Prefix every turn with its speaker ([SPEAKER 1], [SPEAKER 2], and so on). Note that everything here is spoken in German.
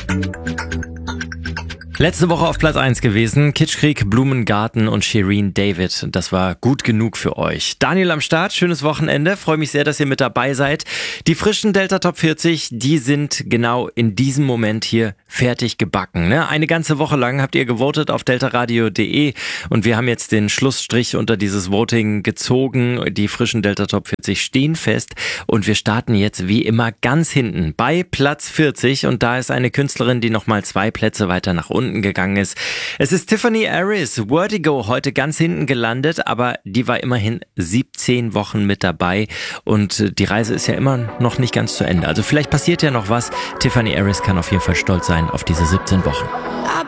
[SPEAKER 1] Letzte Woche auf Platz 1 gewesen, Kitschkrieg, Blumengarten und Shirin David. Das war gut genug für euch. Daniel am Start, schönes Wochenende. Freue mich sehr, dass ihr mit dabei seid. Die frischen Delta Top 40, die sind genau in diesem Moment hier fertig gebacken. Ne? Eine ganze Woche lang habt ihr gewotet auf deltaradio.de und wir haben jetzt den Schlussstrich unter dieses Voting gezogen. Die frischen Delta Top 40 stehen fest und wir starten jetzt wie immer ganz hinten bei Platz 40 und da ist eine Künstlerin, die nochmal 2 Plätze weiter nach unten gegangen ist. Es ist Tiffany Harris, Vertigo, heute ganz hinten gelandet, aber die war immerhin 17 Wochen mit dabei und die Reise ist ja immer noch nicht ganz zu Ende. Also vielleicht passiert ja noch was. Tiffany Harris kann auf jeden Fall stolz sein auf diese 17 Wochen.